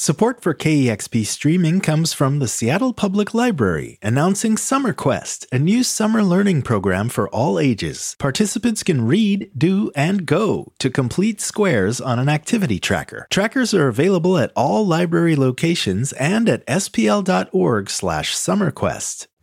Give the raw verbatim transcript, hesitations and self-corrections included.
Support for K E X P streaming comes from the Seattle Public Library, announcing Summer Quest, a new summer learning program for all ages. Participants can read, do, and go to complete squares on an activity tracker. Trackers are available at all library locations and at spl.org slash summerquest.